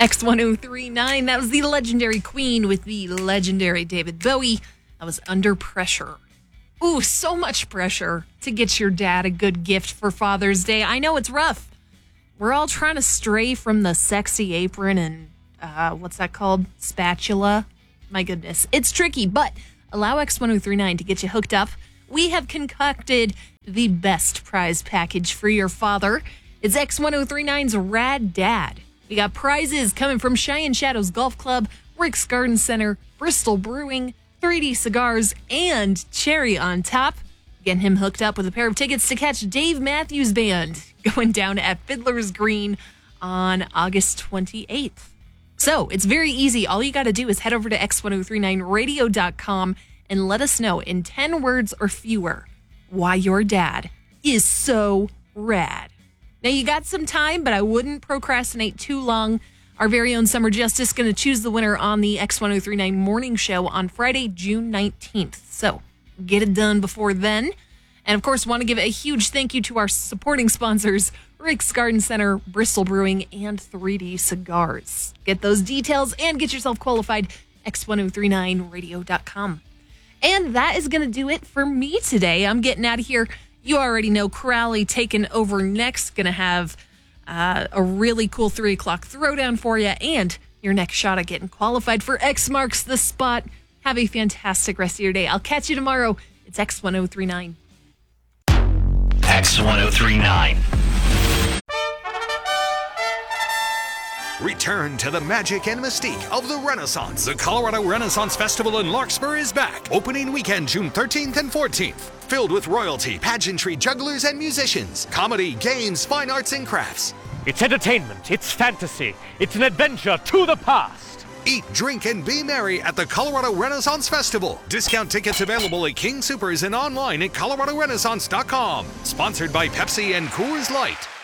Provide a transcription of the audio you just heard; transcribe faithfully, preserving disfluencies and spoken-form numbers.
X ten thirty-nine. That was the legendary Queen with the legendary David Bowie. That was Under Pressure. Ooh, so much pressure to get your dad a good gift for Father's Day. I know it's rough. We're all trying to stray from the sexy apron and, uh, what's that called? Spatula. My goodness. It's tricky, but allow X ten thirty-nine to get you hooked up. We have concocted the best prize package for your father. It's X ten thirty-nine's Rad Dad. We got prizes coming from Cheyenne Shadows Golf Club, Rick's Garden Center, Bristol Brewing, three D Cigars, and Cherry on Top. Getting him hooked up with a pair of tickets to catch Dave Matthews Band going down at Fiddler's Green on August twenty-eighth. So it's very easy. All you got to do is head over to X ten thirty-nine radio dot com and let us know in ten words or fewer why your dad is so rad. Now, you got some time, but I wouldn't procrastinate too long. Our very own Summer Justice going to choose the winner on the X ten thirty-nine morning show on Friday, June nineteenth. So get it done before then. And, of course, want to give a huge thank you to our supporting sponsors, Rick's Garden Center, Bristol Brewing, and three D Cigars. Get those details and get yourself qualified, X ten thirty-nine radio dot com. And that is going to do it for me today. I'm getting out of here. You already know Crowley taking over next. Going to have uh, a really cool three o'clock throwdown for you and your next shot at getting qualified for X Marks the Spot. Have a fantastic rest of your day. I'll catch you tomorrow. It's X ten thirty-nine. X ten thirty-nine. Return to the magic and mystique of the Renaissance. The Colorado Renaissance Festival in Larkspur is back. Opening weekend, June thirteenth and fourteenth. Filled with royalty, pageantry, jugglers, and musicians. Comedy, games, fine arts, and crafts. It's entertainment. It's fantasy. It's an adventure to the past. Eat, drink, and be merry at the Colorado Renaissance Festival. Discount tickets available at King Soopers and online at colorado renaissance dot com. Sponsored by Pepsi and Coors Light.